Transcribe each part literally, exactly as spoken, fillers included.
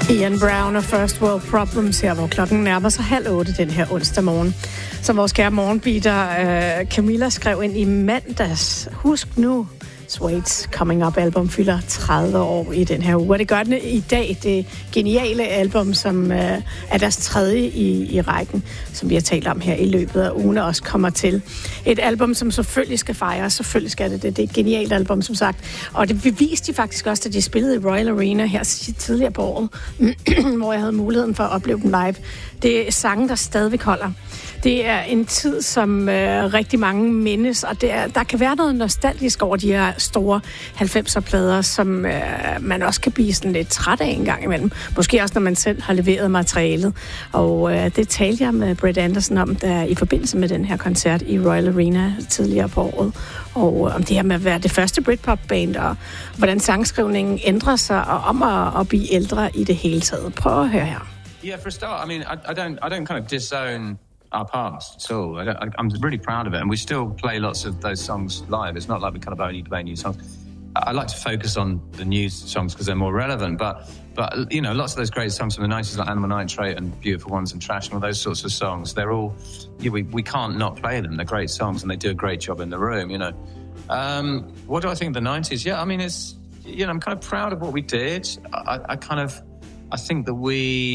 Ian Brown og First World Problems her, hvor klokken nærmer sig halv otte den her onsdag morgen. Som vores kære morgenbeater uh, Camilla skrev ind i mandags. Husk nu, Suede's Coming Up album fylder tredive år i den her uge. Og det gør den i dag, det geniale album, som uh, er deres tredje i, i rækken, som vi har talt om her i løbet af ugen, og også kommer til. Et album, som selvfølgelig skal fejres, selvfølgelig skal det det. Det er et genialt album, som sagt. Og det beviste de faktisk også, da de spillede i Royal Arena her tidligere på året, hvor jeg havde muligheden for at opleve dem live. Det er sange, der stadigvæk holder. Det er en tid, som øh, rigtig mange mindes, og det er, der kan være noget nostalgisk over de her store halvfemser-plader, som øh, man også kan blive sådan lidt træt af en gang imellem. Måske også, når man selv har leveret materialet. Og øh, det talte jeg med Brett Anderson om, der i forbindelse med den her koncert i Royal Arena tidligere på året. Og øh, om det her med at være det første Britpop-band, og hvordan sangskrivningen ændrer sig, og om at, at blive ældre i det hele taget. Prøv at høre her. Yeah, for a start, I mean, I, I don't, I don't kind of disown our past at all. I I, I'm really proud of it, and we still play lots of those songs live. It's not like we kind of only play new songs. I, I like to focus on the new songs because they're more relevant, but but you know, lots of those great songs from the nineties, like Animal Nitrate and Beautiful Ones and Trash and all those sorts of songs, they're all, yeah, we we can't not play them. They're great songs, and they do a great job in the room. You know, um, what do I think of the nineties? Yeah, I mean, it's, you know, I'm kind of proud of what we did. I, I kind of. I think that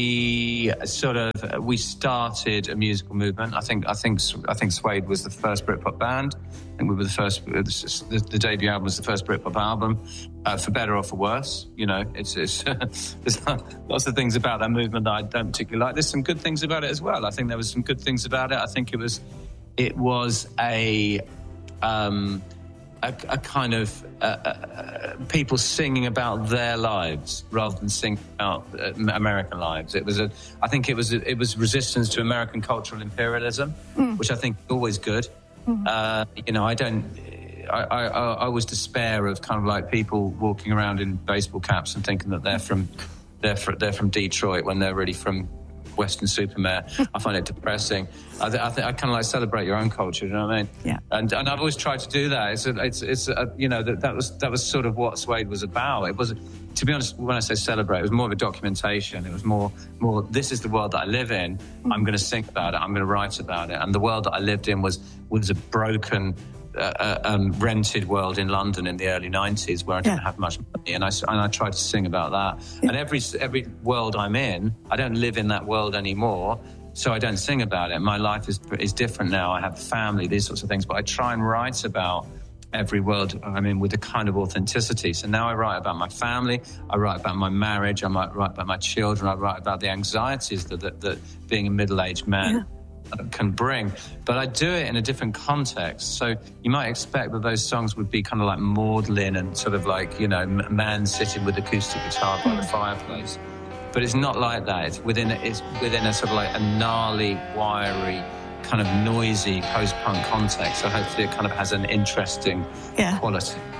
we sort of we started a musical movement. I think I think I think Suede was the first Britpop band. I think we were the first. The, the debut album was the first Britpop album, uh, for better or for worse. You know, it's, it's there's lots of things about that movement that I don't particularly like. There's some good things about it as well. I think there was some good things about it. I think it was it was a. Um, A, a kind of uh, uh, people singing about their lives rather than singing about uh, American lives. It was a, I think it was a, it was resistance to American cultural imperialism, mm. which I think is always good. Mm. Uh, you know, I don't. I, I, I always despair of kind of like people walking around in baseball caps and thinking that they're from they're from, they're from Detroit when they're really from Weston-super-Mare. I find it depressing. I, th- I think I kind of like celebrate your own culture. You know what I mean? Yeah. And and I've always tried to do that. It's a, it's it's a, you know that that was that was sort of what Suede was about. It was, to be honest, when I say celebrate, it was more of a documentation. It was more more. This is the world that I live in. Mm-hmm. I'm going to sing about it. I'm going to write about it. And the world that I lived in was was a broken. Uh, um, rented world in London in the early nineties where I didn't yeah. have much money, and I and I tried to sing about that. Yeah. And every every world I'm in, I don't live in that world anymore, so I don't sing about it. My life is is different now. I have family, these sorts of things, but I try and write about every world I'm in with a kind of authenticity. So now I write about my family, I write about my marriage, I might write about my children, I write about the anxieties that that, that being a middle-aged man. Yeah. can bring, but I do it in a different context. So you might expect that those songs would be kind of like maudlin and sort of like, you know, man sitting with acoustic guitar by the fireplace. But it's not like that. It's within it's within a sort of like a gnarly, wiry, kind of noisy post-punk context. So hopefully it kind of has an interesting yeah. quality.